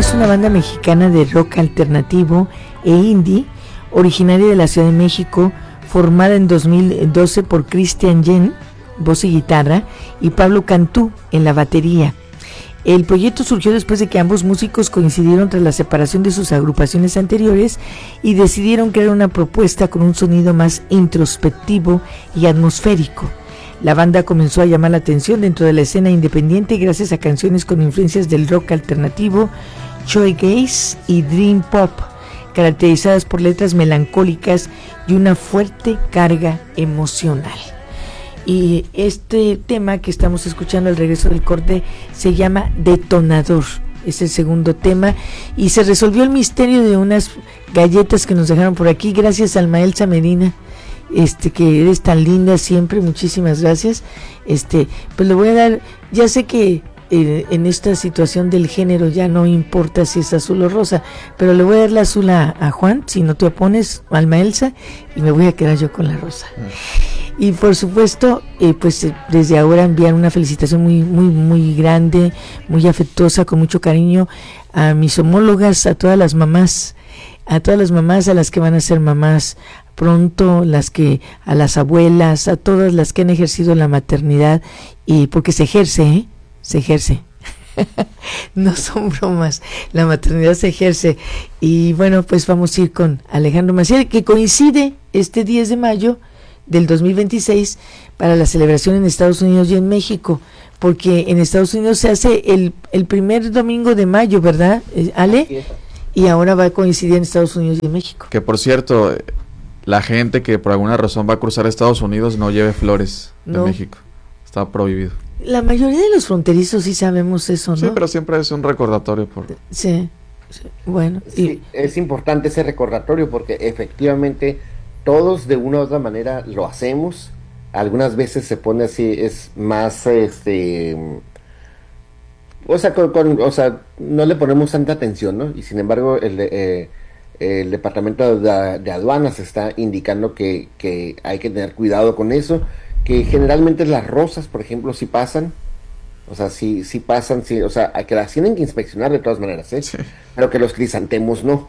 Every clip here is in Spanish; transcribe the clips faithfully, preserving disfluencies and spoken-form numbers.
es una banda mexicana de rock alternativo e indie, originaria de la Ciudad de México, formada en dos mil doce por Cristian Yen, voz y guitarra, y Pablo Cantú en la batería. El proyecto surgió después de que ambos músicos coincidieron tras la separación de sus agrupaciones anteriores y decidieron crear una propuesta con un sonido más introspectivo y atmosférico. La banda comenzó a llamar la atención dentro de la escena independiente gracias a canciones con influencias del rock alternativo, shoegaze y dream pop, caracterizadas por letras melancólicas y una fuerte carga emocional. Y este tema que estamos escuchando al regreso del corte se llama Detonador, es el segundo tema, y se resolvió el misterio de unas galletas que nos dejaron por aquí, gracias a Alma Elsa Medina, este que eres tan linda siempre, muchísimas gracias. Este, pues le voy a dar, ya sé que eh, en esta situación del género ya no importa si es azul o rosa, pero le voy a dar la azul a, a Juan, si no te opones, Alma Elsa, y me voy a quedar yo con la rosa. Mm. Y por supuesto, eh, pues eh, desde ahora enviar una felicitación muy, muy, muy grande, muy afectuosa, con mucho cariño a mis homólogas, a todas las mamás, a todas las mamás, a las que van a ser mamás pronto, las que, a las abuelas, a todas las que han ejercido la maternidad, y porque se ejerce, ¿eh? Se ejerce. No son bromas, la maternidad se ejerce. Y bueno, pues vamos a ir con Alejandro Maciel, que coincide este diez de mayo del dos mil veintiséis para la celebración en Estados Unidos y en México, porque en Estados Unidos se hace el, el primer domingo de mayo, ¿verdad, Ale? Y ahora va a coincidir en Estados Unidos y en México. Que por cierto, la gente que por alguna razón va a cruzar a Estados Unidos no lleve flores de no. México, está prohibido. La mayoría de los fronterizos sí sabemos eso, ¿no? Sí, pero siempre es un recordatorio. Por... Sí, sí, bueno. Sí, y... es importante ese recordatorio porque efectivamente todos de una u otra manera lo hacemos. Algunas veces se pone así, es más, este, o sea, con, con, o sea, no le ponemos tanta atención, ¿no? Y sin embargo, el, eh, el departamento de, de aduanas está indicando que, que hay que tener cuidado con eso, que generalmente las rosas, por ejemplo, sí pasan, o sea, sí, sí pasan, sí, o sea, que las tienen que inspeccionar de todas maneras, ¿eh? Sí. Pero que los crisantemos no.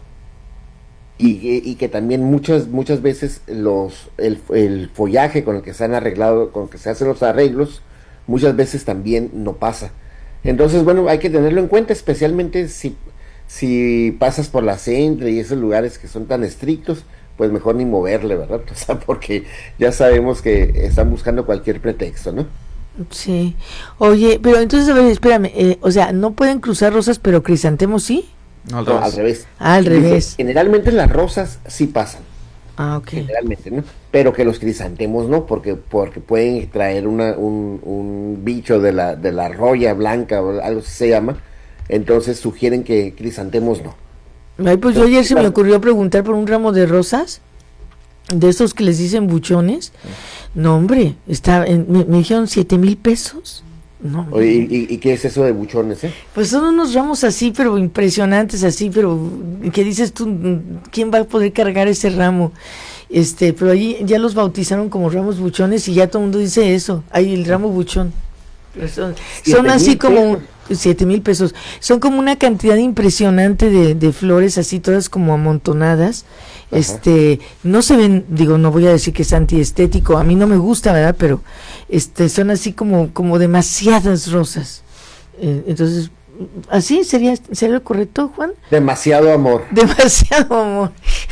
Y, y que también muchas muchas veces los el, el follaje con el que se han arreglado, con el que se hacen los arreglos, muchas veces también no pasa. Entonces, bueno, hay que tenerlo en cuenta, especialmente si, si pasas por la Centro y esos lugares que son tan estrictos, pues mejor ni moverle, ¿verdad? O sea, porque ya sabemos que están buscando cualquier pretexto, ¿no? Sí. Oye, pero entonces, a ver, espérame, eh, o sea, ¿no pueden cruzar rosas, pero crisantemos sí? No, al, no, revés. al revés. Ah, al revés. Dice, generalmente las rosas sí pasan. Ah, ok. Generalmente, ¿no? Pero que los crisantemos no, porque porque pueden traer una un, un bicho de la de la roya blanca o algo así se llama. Entonces sugieren que crisantemos no. Ay, pues yo ayer se me ocurrió preguntar por un ramo de rosas, de esos que les dicen buchones. No, hombre, está en, me, me dijeron siete mil pesos. No, Oye, ¿y, ¿y qué es eso de buchones, eh? Pues son unos ramos así, pero impresionantes así, pero ¿qué dices tú? ¿Quién va a poder cargar ese ramo? Este, pero allí ya los bautizaron como ramos buchones y ya todo el mundo dice eso, hay el ramo buchón. Son, son así como siete mil pesos, son como una cantidad impresionante de, de flores así todas como amontonadas. Ajá. Este, no se ven, digo, no voy a decir que es antiestético, a mí no me gusta, ¿verdad? Pero este, son así como, como demasiadas rosas. Eh, entonces, ¿así sería, sería lo correcto, Juan? Demasiado amor. Demasiado amor.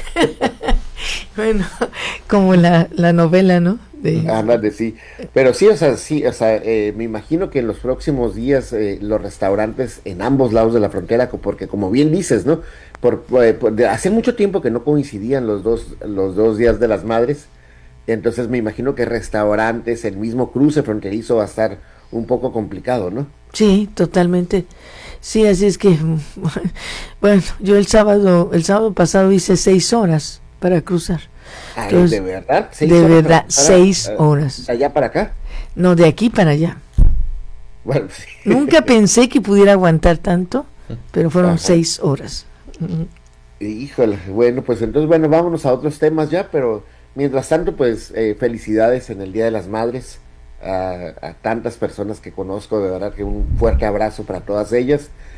Bueno, como la, la novela, ¿no? De... Ah, de sí, pero sí, o sea, sí, o sea, eh, me imagino que en los próximos días eh, los restaurantes en ambos lados de la frontera, porque como bien dices, ¿no? Por, por, por de hace mucho tiempo que no coincidían los dos los dos días de las madres, entonces me imagino que restaurantes, el mismo cruce fronterizo va a estar un poco complicado, ¿no? Sí, totalmente. Sí, así es que, bueno, yo el sábado el sábado pasado hice seis horas para cruzar. Ay, Entonces, ¿de verdad? ¿Seis de horas verdad, para, seis para, horas. ¿De allá para acá? No, de aquí para allá. Bueno, sí. Nunca pensé que pudiera aguantar tanto, pero fueron Ajá. seis horas. Híjole, bueno, pues entonces, bueno, vámonos a otros temas ya, pero mientras tanto, pues, eh, felicidades en el Día de las Madres a, a tantas personas que conozco, de verdad que un fuerte abrazo para todas ellas.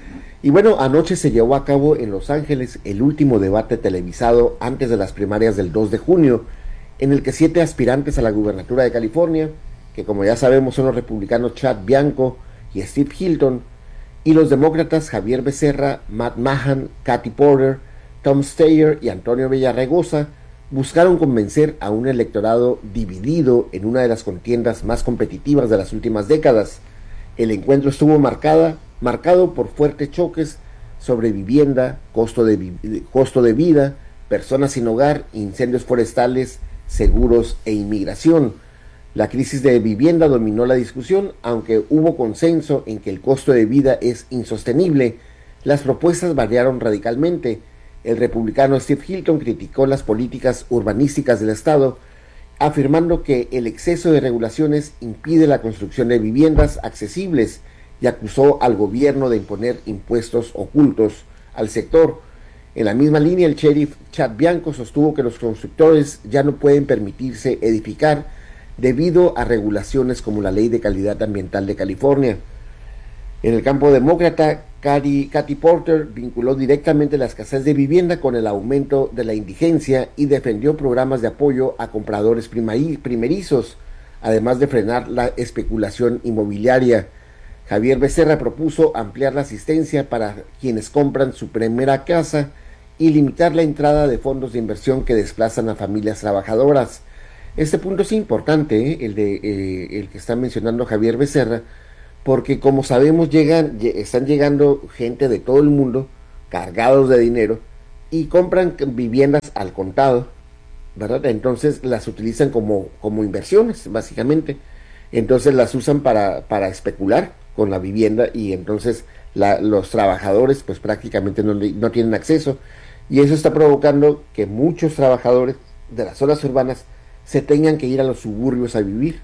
Y bueno, anoche se llevó a cabo en Los Ángeles el último debate televisado antes de las primarias del dos de junio, en el que siete aspirantes a la gubernatura de California, que como ya sabemos son los republicanos Chad Bianco y Steve Hilton, y los demócratas Javier Becerra, Matt Mahan, Katy Porter, Tom Steyer y Antonio Villaraigosa, buscaron convencer a un electorado dividido en una de las contiendas más competitivas de las últimas décadas. El encuentro estuvo marcada, marcado por fuertes choques sobre vivienda, costo de, vi- costo de vida, personas sin hogar, incendios forestales, seguros e inmigración. La crisis de vivienda dominó la discusión, aunque hubo consenso en que el costo de vida es insostenible. Las propuestas variaron radicalmente. El republicano Steve Hilton criticó las políticas urbanísticas del Estado, afirmando que el exceso de regulaciones impide la construcción de viviendas accesibles y acusó al gobierno de imponer impuestos ocultos al sector. En la misma línea, el sheriff Chad Bianco sostuvo que los constructores ya no pueden permitirse edificar debido a regulaciones como la Ley de Calidad Ambiental de California. En el campo demócrata, Katy, Katy Porter vinculó directamente la escasez de vivienda con el aumento de la indigencia y defendió programas de apoyo a compradores primerizos, además de frenar la especulación inmobiliaria. Javier Becerra propuso ampliar la asistencia para quienes compran su primera casa y limitar la entrada de fondos de inversión que desplazan a familias trabajadoras. Este punto es importante, ¿eh? el de eh, el que está mencionando Javier Becerra, porque como sabemos llegan están llegando gente de todo el mundo cargados de dinero y compran viviendas al contado, ¿verdad? Entonces las utilizan como, como inversiones, básicamente. Entonces las usan para, para especular con la vivienda y entonces la, los trabajadores pues prácticamente no, no tienen acceso, y eso está provocando que muchos trabajadores de las zonas urbanas se tengan que ir a los suburbios a vivir,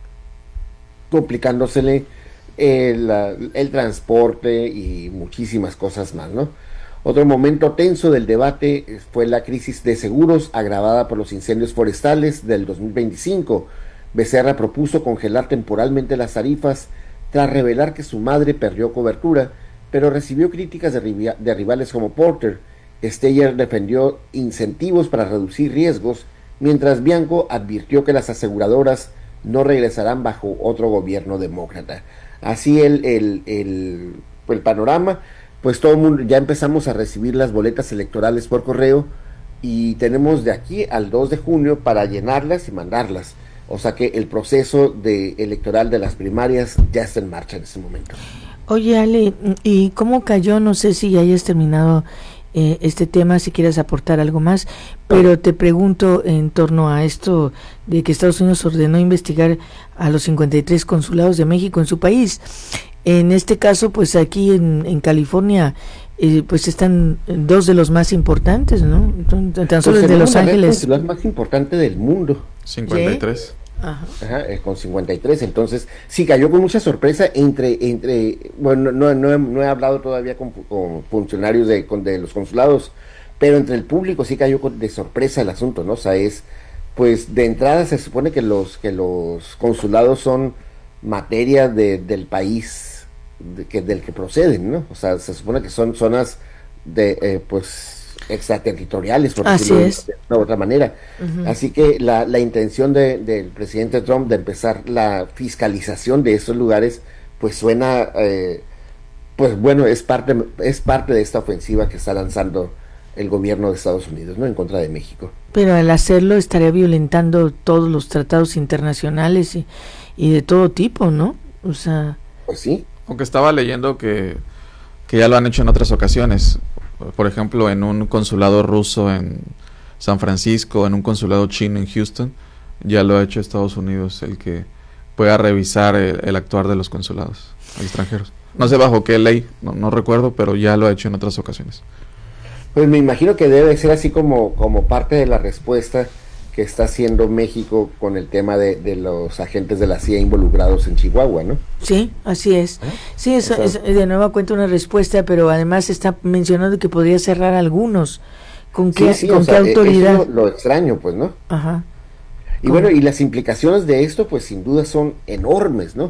complicándosele el, el transporte y muchísimas cosas más, ¿no? Otro momento tenso del debate fue la crisis de seguros agravada por los incendios forestales del dos mil veinticinco. Becerra propuso congelar temporalmente las tarifas tras revelar que su madre perdió cobertura, pero recibió críticas de, rival, de rivales como Porter. Steyer defendió incentivos para reducir riesgos, mientras Bianco advirtió que las aseguradoras no regresarán bajo otro gobierno demócrata. Así el, el, el, el panorama, pues todo el mundo, ya empezamos a recibir las boletas electorales por correo y tenemos de aquí al dos de junio para llenarlas y mandarlas. O sea que el proceso de electoral de las primarias ya está en marcha en este momento. Oye, Ale, ¿y cómo cayó? No sé si ya hayas terminado eh, este tema, si quieres aportar algo más, pero te pregunto en torno a esto de que Estados Unidos ordenó investigar a los cincuenta y tres consulados de México en su país. En este caso, pues aquí en, en California, eh, pues están dos de los más importantes, ¿no? Tan solo pues el de Los Ángeles. El consulado más importante del mundo. cincuenta y tres. ¿Sí? Ajá. Ajá, eh, con cincuenta y tres, entonces sí cayó con mucha sorpresa entre, entre bueno, no, no, he, no he hablado todavía con, con funcionarios de, con, de los consulados, pero entre el público sí cayó con, de sorpresa el asunto, ¿no? O sea, es, pues de entrada se supone que los, que los consulados son materia de, del país de, que, del que proceden, ¿no? O sea, se supone que son zonas de, eh, pues, extraterritoriales, por Así decirlo es. de una otra manera. Uh-huh. Así que la, la intención de, del presidente Trump de empezar la fiscalización de estos lugares, pues suena, eh, pues bueno, es parte, es parte de esta ofensiva que está lanzando el gobierno de Estados Unidos, ¿no? En contra de México. Pero al hacerlo estaría violentando todos los tratados internacionales y, y de todo tipo, ¿no? O sea... Pues sí. Aunque estaba leyendo que, que ya lo han hecho en otras ocasiones. Por ejemplo, en un consulado ruso en San Francisco, en un consulado chino en Houston, ya lo ha hecho Estados Unidos, el que pueda revisar el, el actuar de los consulados extranjeros. No sé bajo qué ley, no, no recuerdo, pero ya lo ha hecho en otras ocasiones. Pues me imagino que debe ser así como, como parte de la respuesta que está haciendo México con el tema de, de los agentes de la C I A involucrados en Chihuahua, ¿no? Sí, así es. ¿Eh? Sí, eso, o sea, es de nueva cuenta una respuesta, pero además está mencionando que podría cerrar algunos. ¿Con qué, sí, sí, ¿con qué sea, autoridad? Eso es lo, lo extraño, pues, ¿no? Ajá. Y bueno, y las implicaciones de esto, pues sin duda son enormes, ¿no?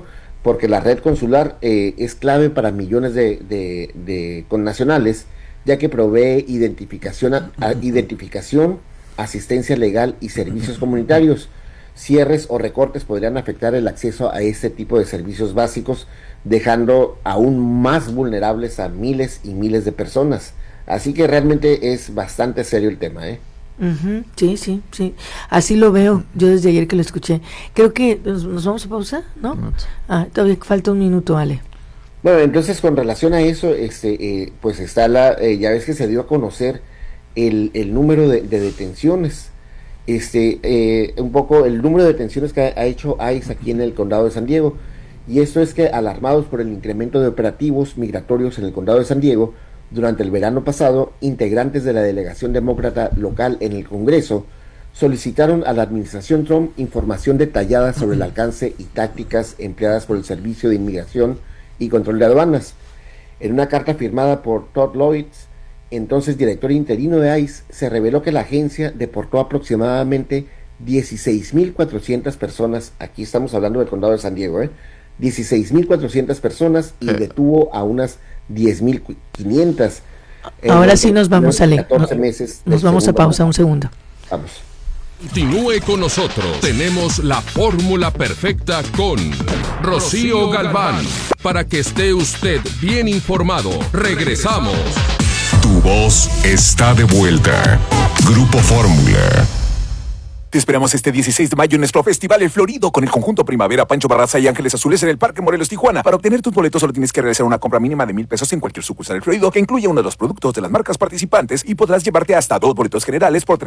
porque la red consular eh, es clave para millones de, de, de connacionales, ya que provee identificación, a, a, identificación, asistencia legal y servicios comunitarios. Cierres o recortes podrían afectar el acceso a este tipo de servicios básicos, dejando aún más vulnerables a miles y miles de personas. Así que realmente es bastante serio el tema, ¿eh? Uh-huh. Sí, sí, sí. Así lo veo yo desde ayer que lo escuché. Creo que nos, nos vamos a pausar, ¿no? No. Ah, todavía falta un minuto, Ale. Bueno, entonces con relación a eso, este, eh, pues está la, eh, ya ves que se dio a conocer el, el número de, de detenciones, este, eh, un poco el número de detenciones que ha, ha hecho I C E aquí en el condado de San Diego, y esto es que alarmados por el incremento de operativos migratorios en el condado de San Diego, durante el verano pasado, integrantes de la delegación demócrata local en el Congreso solicitaron a la administración Trump información detallada sobre el alcance y tácticas empleadas por el Servicio de Inmigración y Control de Aduanas. En una carta firmada por Todd Lloyd, entonces director interino de I C E, se reveló que la agencia deportó aproximadamente dieciséis mil cuatrocientas personas, aquí estamos hablando del condado de San Diego, ¿eh? dieciséis mil cuatrocientas personas y detuvo a unas diez mil quinientas. Ahora sí nos vamos a leer. catorce meses nos vamos a pausa un segundo. Vamos. Continúe con nosotros. Tenemos la fórmula perfecta con Rocío Galván. Para que esté usted bien informado. Regresamos. Tu voz está de vuelta. Grupo Fórmula. Te esperamos este dieciséis de mayo en nuestro Festival El Florido con el conjunto Primavera, Pancho Barraza y Ángeles Azules en el Parque Morelos, Tijuana. Para obtener tus boletos solo tienes que realizar una compra mínima de mil pesos en cualquier sucursal del Florido que incluya uno de los productos de las marcas participantes y podrás llevarte hasta dos boletos generales por